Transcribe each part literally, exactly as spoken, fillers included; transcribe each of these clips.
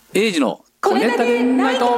エイジの小ネタでナイト。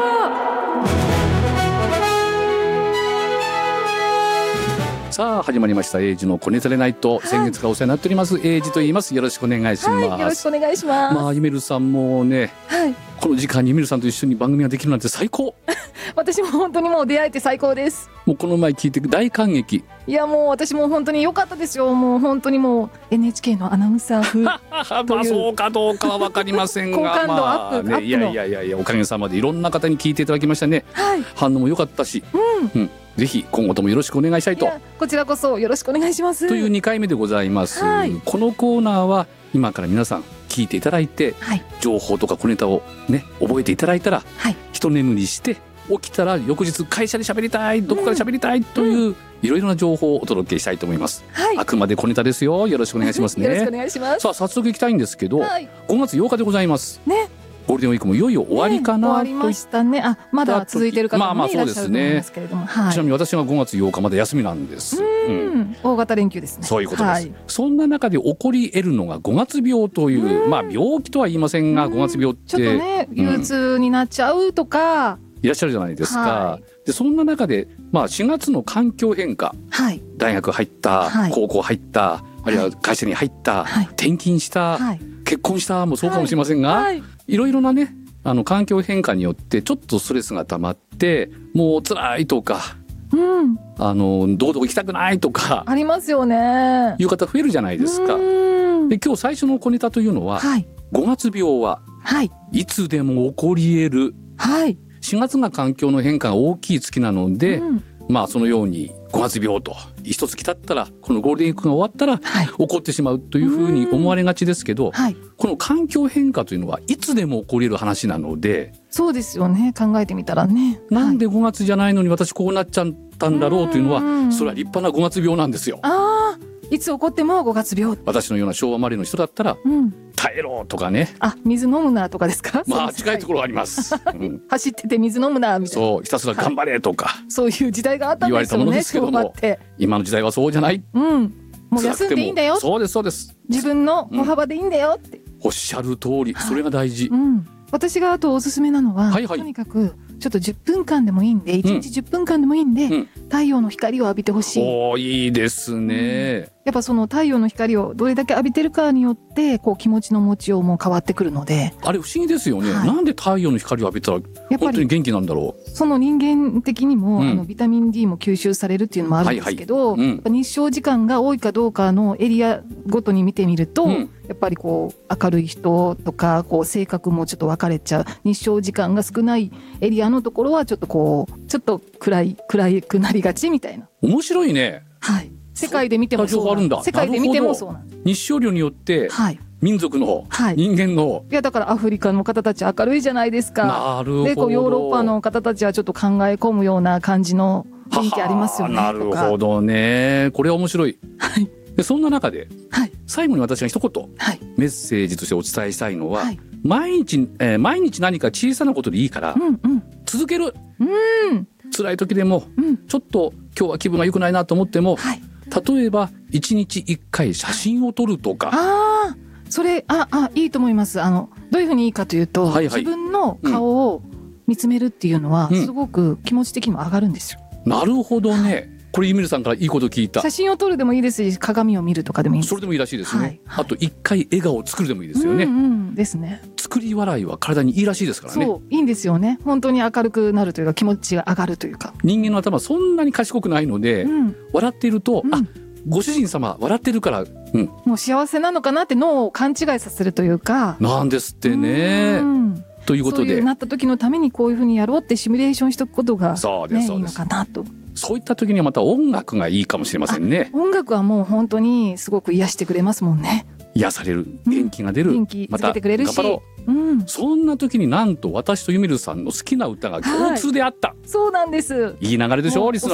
さあ始まりました、エイジの小ネタでナイト、はい、先月からお世話になっておりますエイジと言います。よろしくお願いします、 はい、よろしくお願いします。 まあゆめるさんもね、はい、この時間にゆめるさんと一緒に番組ができるなんて最高私も本当にもう出会えて最高です。 もうこの前聞いて大感激。 いやもう私も本当に良かったですよ。もう本当にもう エヌエイチケー のアナウンサー風まあそうかどうかは分かりませんが好感度アップ、 まあね、いやいやいやいやおかげさまでいろんな方に聞いていただきましたね、はい、反応も良かったし、うんうん、ぜひ今後ともよろしくお願いしたいと。いやこちらこそよろしくお願いしますというにかいめでございます、はい、このコーナーは今から皆さん聞いていただいて、はい、情報とか小ネタをね覚えていただいたら、はい、一眠りして起きたら翌日会社で喋りたい、どこから喋りたいという、うんうん、いろいろな情報をお届けしたいと思います、はい、あくまで小ネタですよ。よろしくお願いしますねよろしくお願いします。 さあ早速いきたいんですけど、はい、ごがつようかでございますね。ゴールデンウィークもいよいよ終わりかな、ね、 終わりましたね。あ、まだ続いてる方も、ね、まあまあそうですね、いらっしゃると思いますけれども、はい、 ちなみに私がごがつようかまで休みなんです。うん、 大型連休ですね。 そういうことです、はい、そんな中で起こり得るのがごがつ病という、まあ病気とは言いませんがごがつ病ってちょっとね憂鬱になっちゃうとか、 いらっしゃるじゃないですか、はい、でそんな中で、まあ、しがつの環境変化、はい、大学入った、はい、高校入った、あるいは会社に入った、はい、転勤した、はい、結婚したもそうかもしれませんが、はいはい、いろいろなねあの環境変化によってちょっとストレスが溜まってもう辛いとか、うん、あのどこどこ行きたくないとかありますよね。 いう方増えるじゃないですか。で今日最初の小ネタというのは、はい、ごがつ病は、はい、いつでも起こり得る、はい、しがつが環境の変化が大きい月なので、うん、まあそのようにごがつ病と一月経ったらこのゴールデンウィークが終わったら、はい、起こってしまうというふうに思われがちですけど、はい、この環境変化というのはいつでも起こり得る話なので。 そうですよね、考えてみたらね。 なんでごがつじゃないのに私こうなっちゃったんだろうというのは、それは立派なごがつ病なんですよ。 あいつ起こってもごがつ病。 私のような昭和生まれの人だったら、うん、耐えろとかね、 あ水飲むなとかですか。 まあ近いところあります、うん、 走ってて水飲むなみたいな、 そうひたすら頑張れとか、はい、 そういう時代があったんですよね。 言われたものですけども今の時代はそうじゃない、うん、 もう休んでいいんだよ。 そうですそうです、 自分の歩幅でいいんだよって、 うん、おっしゃる通り、それが大事、 うん、私があとおすすめなのは、はいはい、とにかくちょっとじゅっぷんかんでもいいんで、いちにちじゅっぷんかんでもいいんで、うん、太陽の光を浴びてほしい。 おいいですね、うん、 やっぱその太陽の光をどれだけ浴びてるかによってこう気持ちの持ちようも変わってくるので。 あれ不思議ですよね、はい、なんで太陽の光を浴びたら本当に元気なんだろう。 その人間的にも、うん、あのビタミン ディー も吸収されるっていうのもあるんですけど、はいはい、うん、やっぱ日照時間が多いかどうかのエリアごとに見てみると、うん、やっぱりこう明るい人とかこう性格もちょっと分かれちゃう。日照時間が少ないエリアのところはちょっとこうちょっと暗い暗くなりがちみたいな。 面白いね。 はい、世界で見てもそうなんだ。世界で見てもそうなんだ。 日照量によって、はい、民族の、はい、人間の、 いやだからアフリカの方たち明るいじゃないですか。 なるほど。 でこうヨーロッパの方たちはちょっと考え込むような感じの雰囲気ありますよね。 なるほどね。これは面白い。はい。でそんな中で、はい、最後に私が一言、はい、メッセージとしてお伝えしたいのは、はい、毎日、えー、毎日何か小さなことでいいから、うんうん、続ける。うん。辛い時でも、うん、ちょっと今日は気分が良くないなと思っても、はい、例えばいちにちいっかい写真を撮るとか。 ああ、それああいいと思います。あのどういうふうにいいかというと、はいはい、自分の顔を見つめるっていうのは、うん、すごく気持ち的にも上がるんですよ。 なるほどね。これゆみるさんからいいこと聞いた。 写真を撮るでもいいですし、鏡を見るとかでもいいです。 それでもいいらしいですね、はいはい、あと一回笑顔を作るでもいいですよね、 うんうん、ですね。 作り笑いは体にいいらしいですからね。 そういいんですよね。本当に明るくなるというか気持ちが上がるというか。 人間の頭はそんなに賢くないので、うん、笑っていると、うん、あご主人様笑ってるから、うん、 もう幸せなのかなって脳を勘違いさせるというかなんですってね。うんということで、 そういうなった時のためにこういうふうにやろうってシミュレーションしておくことが、ね、いいのかなと。 そういった時にはまた音楽がいいかもしれませんね。 音楽はもう本当にすごく癒してくれますもんね。 癒される、元気が出る、うん、元気つけてくれるし、 また頑張ろう、うん、そんな時になんと私とゆみるさんの好きな歌が共通であった、 はい、そうなんです。 いい流れでしょリスナー